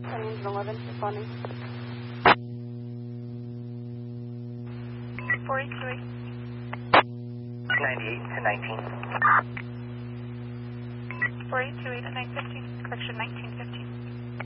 Engine 11, responding. 4828. 98 to 19. 4828 at 915. Correction, 1915.